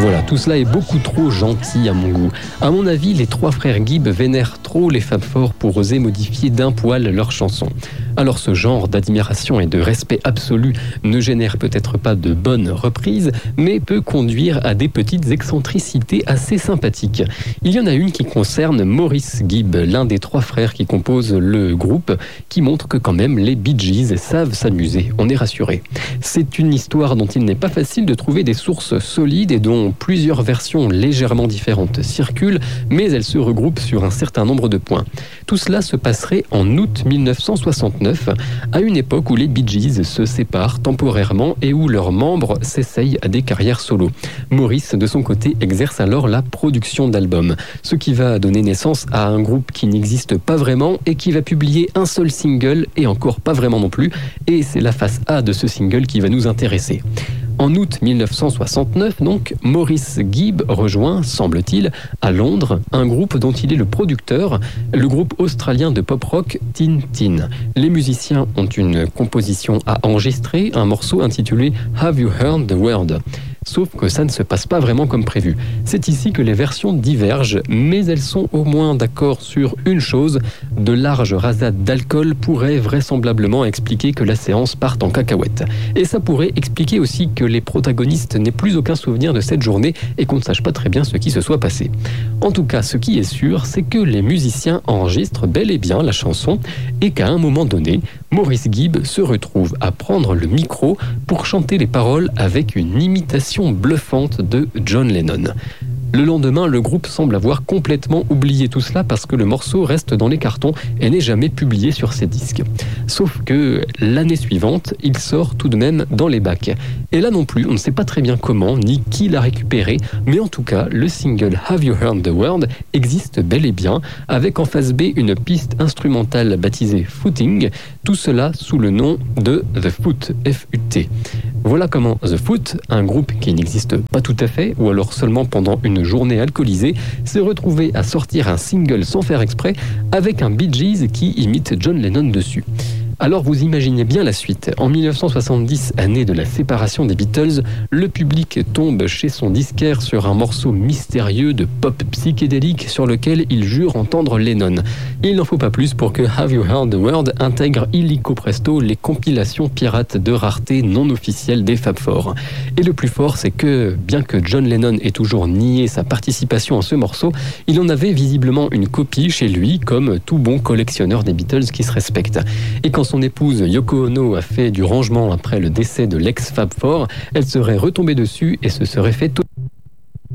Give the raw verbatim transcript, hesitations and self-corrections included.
Voilà, tout cela est beaucoup trop gentil à mon goût. À mon avis, les trois frères Gibb vénèrent trop les Fab Four pour oser modifier d'un poil leurs chansons. Alors ce genre d'admiration et de respect absolu ne génère peut-être pas de bonnes reprises, mais peut conduire à des petites excentricités assez sympathiques. Il y en a une qui concerne Maurice Gibb, l'un des trois frères qui composent le groupe, qui montre que quand même les Bee Gees savent s'amuser, on est rassuré. C'est une histoire dont il n'est pas facile de trouver des sources solides et dont plusieurs versions légèrement différentes circulent, mais elles se regroupent sur un certain nombre de points. Tout cela se passerait en août mille neuf cent soixante-neuf, à une époque où les Bee Gees se séparent temporairement et où leurs membres s'essayent à des carrières solo. Maurice, de son côté, exerce alors la production d'albums, ce qui va donner naissance à un groupe qui n'existe pas vraiment et qui va publier un seul single, et encore pas vraiment non plus, et c'est la face A de ce single qui va nous intéresser. En août mille neuf cent soixante-neuf, donc, Maurice Gibb rejoint, semble-t-il, à Londres, un groupe dont il est le producteur, le groupe australien de pop-rock Tin Tin. Les musiciens ont une composition à enregistrer, un morceau intitulé « Have You Heard the Word ?» Sauf que ça ne se passe pas vraiment comme prévu. C'est ici que les versions divergent, mais elles sont au moins d'accord sur une chose, de larges rasades d'alcool pourraient vraisemblablement expliquer que la séance parte en cacahuète. Et ça pourrait expliquer aussi que les protagonistes n'aient plus aucun souvenir de cette journée et qu'on ne sache pas très bien ce qui se soit passé. En tout cas, ce qui est sûr, c'est que les musiciens enregistrent bel et bien la chanson et qu'à un moment donné, Maurice Gibb se retrouve à prendre le micro pour chanter les paroles avec une imitation bluffante de John Lennon. Le lendemain, le groupe semble avoir complètement oublié tout cela parce que le morceau reste dans les cartons et n'est jamais publié sur ses disques. Sauf que l'année suivante, il sort tout de même dans les bacs. Et là non plus, on ne sait pas très bien comment ni qui l'a récupéré, mais en tout cas, le single Have You Heard the Word existe bel et bien, avec en face B une piste instrumentale baptisée Footing, tout cela sous le nom de The Foot, F U T. Voilà comment The Foot, un groupe qui n'existe pas tout à fait, ou alors seulement pendant une journée alcoolisée, s'est retrouvé à sortir un single sans faire exprès avec un Bee Gees qui imite John Lennon dessus. Alors vous imaginez bien la suite. En mille neuf cent soixante-dix, année de la séparation des Beatles, le public tombe chez son disquaire sur un morceau mystérieux de pop psychédélique sur lequel il jure entendre Lennon. Il n'en faut pas plus pour que Have You Heard the Word intègre illico presto les compilations pirates de rareté non officielles des Fab Four. Et le plus fort, c'est que, bien que John Lennon ait toujours nié sa participation à ce morceau, il en avait visiblement une copie chez lui, comme tout bon collectionneur des Beatles qui se respecte. Et quand son épouse Yoko Ono a fait du rangement après le décès de l'ex Fab Four, elle serait retombée dessus et se serait fait tout